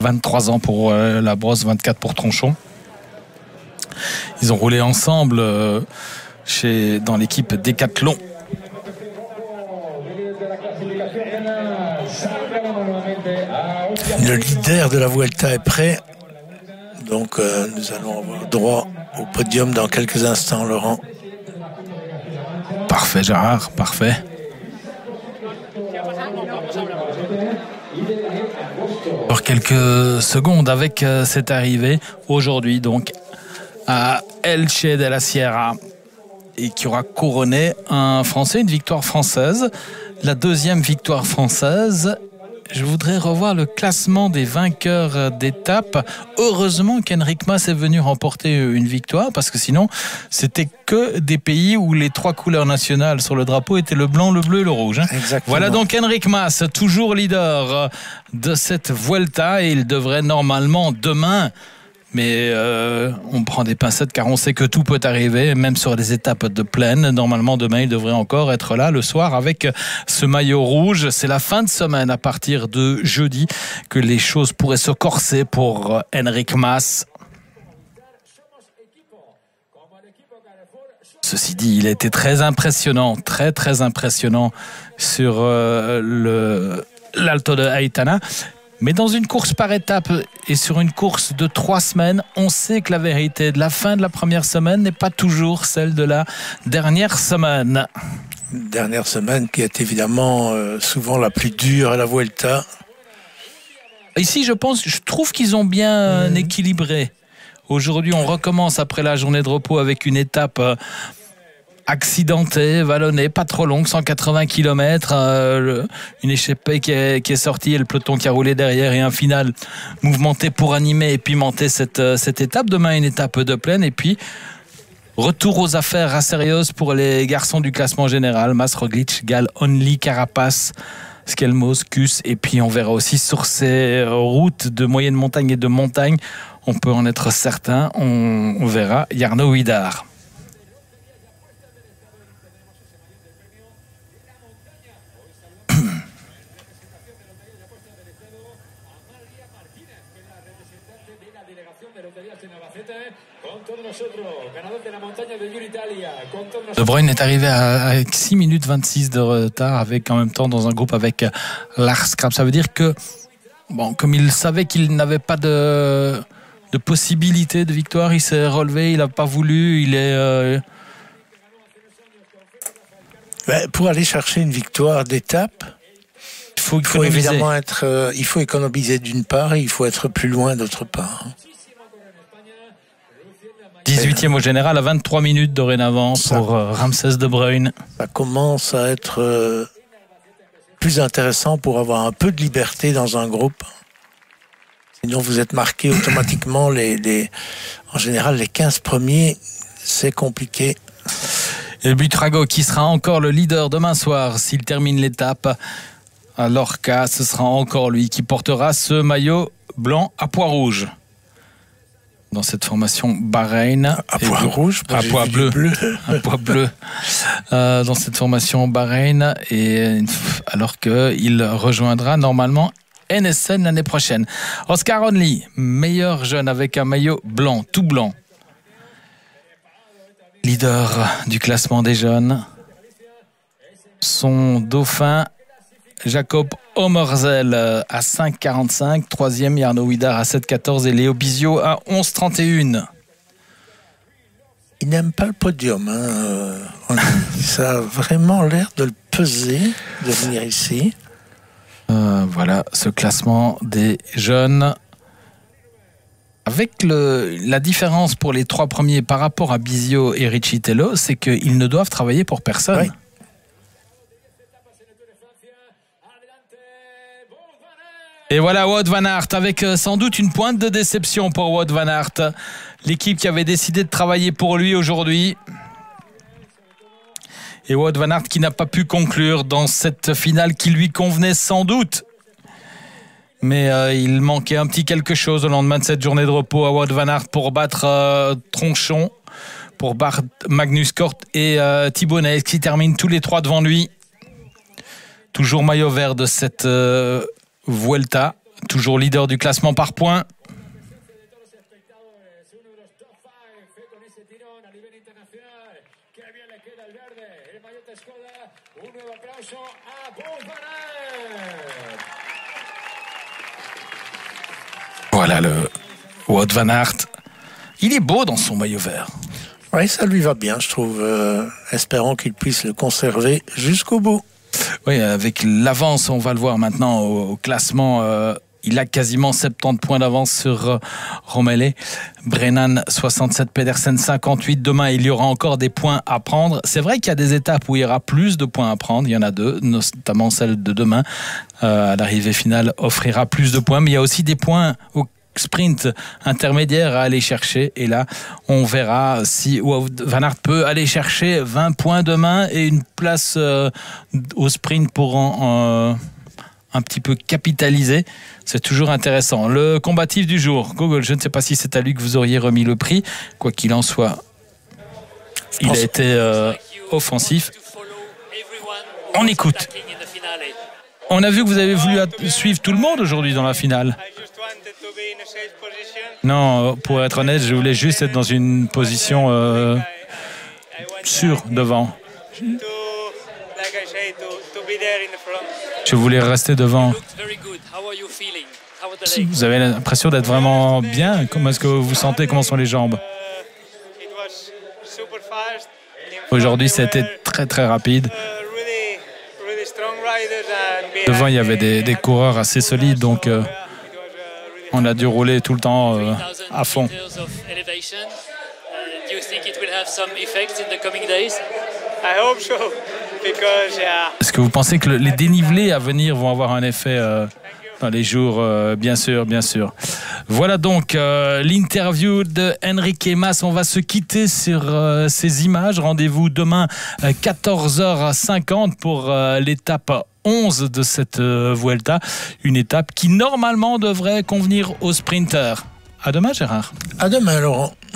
23 ans pour la Brosse, 24 pour Tronchon. Ils ont roulé ensemble dans l'équipe Décathlon. Le leader de la Vuelta est prêt. Donc nous allons avoir droit au podium dans quelques instants, Laurent. Parfait, Gérard, parfait. Pour quelques secondes avec cette arrivée aujourd'hui donc à Elche de la Sierra et qui aura couronné un Français, une victoire française, la deuxième victoire française. Je voudrais revoir le classement des vainqueurs d'étape. Heureusement qu'Enric Mas est venu remporter une victoire parce que sinon c'était que des pays où les trois couleurs nationales sur le drapeau étaient le blanc, le bleu et le rouge. Exactement. Voilà donc Enric Mas, toujours leader de cette Vuelta et il devrait normalement demain, mais on prend des pincettes car on sait que tout peut arriver, même sur les étapes de plaine. Normalement, demain, il devrait encore être là le soir avec ce maillot rouge. C'est la fin de semaine à partir de jeudi que les choses pourraient se corser pour Enric Mas. Ceci dit, il a été très impressionnant, très impressionnant sur l'Alto de Aitana. Mais dans une course par étape et sur une course de 3 semaines, on sait que la vérité de la fin de la première semaine n'est pas toujours celle de la dernière semaine. Dernière semaine qui est évidemment souvent la plus dure à la Vuelta. Ici, je trouve qu'ils ont bien équilibré. Aujourd'hui, on recommence après la journée de repos avec une étape accidentée, vallonnée, pas trop longue, 180 km, une échappée qui est sortie et le peloton qui a roulé derrière et un final mouvementé pour animer et pimenter cette étape. Demain, une étape de plaine et puis retour aux affaires sérieuses pour les garçons du classement général. Mas, Roglic, Gal, Only, Carapaz, Skelmos, Kuss, et puis on verra aussi sur ces routes de moyenne montagne et de montagne, on peut en être certain, on verra Jarno Huidar. De Bruyne est arrivé avec 6 minutes 26 de retard, avec en même temps dans un groupe avec Lars Krab. Ça veut dire que, bon, comme il savait qu'il n'avait pas de possibilité de victoire, il s'est relevé, il n'a pas voulu, il est... Pour aller chercher une victoire d'étape, il faut évidemment il faut économiser d'une part et il faut être plus loin d'autre part. 18e au général à 23 minutes dorénavant pour Ramsès De Bruyne. Ça commence à être plus intéressant pour avoir un peu de liberté dans un groupe. Sinon, vous êtes marqué automatiquement en général, les 15 premiers, c'est compliqué. Et Buitrago qui sera encore le leader demain soir s'il termine l'étape. À Lorca, ce sera encore lui qui portera ce maillot blanc à pois rouge. Dans cette formation Bahreïn. À pois rouge, à pois bleu. À pois bleu. Dans cette formation Bahreïn, et alors qu'il rejoindra normalement NSN l'année prochaine. Oscar Only, meilleur jeune avec un maillot blanc, tout blanc. Leader du classement des jeunes. Son dauphin, Jacob Omerzel à 5,45. Troisième, Jarno Huidar à 7,14 et Léo Bizio à 11,31. Il n'aime pas le podium. Ça a vraiment l'air de le peser de venir ici. Voilà ce classement des jeunes. Avec la différence pour les 3 premiers par rapport à Bizio et Riccitello, c'est qu'ils ne doivent travailler pour personne. Oui. Et voilà Wout van Aert avec sans doute une pointe de déception pour Wout van Aert. L'équipe qui avait décidé de travailler pour lui aujourd'hui. Et Wout van Aert qui n'a pas pu conclure dans cette finale qui lui convenait sans doute. Mais il manquait un petit quelque chose au lendemain de cette journée de repos à Wout van Aert pour battre Tronchon, pour battre Magnus Cort et Thibaut Nees qui terminent tous les 3 devant lui. Toujours maillot vert de cette Vuelta, toujours leader du classement par points. Voilà le Wout van Aert. Il est beau dans son maillot vert. Oui, ça lui va bien, je trouve. Espérons qu'il puisse le conserver jusqu'au bout. Oui, avec l'avance, on va le voir maintenant au classement. Il a quasiment 70 points d'avance sur Romele. Brennan 67, Pedersen 58. Demain, il y aura encore des points à prendre. C'est vrai qu'il y a des étapes où il y aura plus de points à prendre. Il y en a deux, notamment celle de demain. À l'arrivée finale, offrira plus de points. Mais il y a aussi des points au sprint intermédiaire à aller chercher. Et là, on verra si Wout van Aert peut aller chercher 20 points demain et une place au sprint pour un petit peu capitaliser. C'est toujours intéressant. Le combatif du jour, Google, je ne sais pas si c'est à lui que vous auriez remis le prix. Quoi qu'il en soit, il a été offensif. On écoute. On a vu que vous avez voulu suivre tout le monde aujourd'hui dans la finale. Non, pour être honnête, je voulais juste être dans une position sûre devant. Je voulais rester devant. Vous avez l'impression d'être vraiment bien. Comment est-ce que vous vous sentez? Comment sont les jambes? Aujourd'hui, c'était très très rapide. Devant, il y avait des coureurs assez solides, donc on a dû rouler tout le temps à fond. Est-ce que vous pensez que les dénivelés à venir vont avoir un effet dans les jours? Bien sûr, bien sûr. Voilà donc l'interview de Enrique Mas. On va se quitter sur ces images. Rendez-vous demain 14h50 pour l'étape 11 de cette Vuelta. Une étape qui normalement devrait convenir aux sprinters. À demain, Gérard. À demain, Laurent.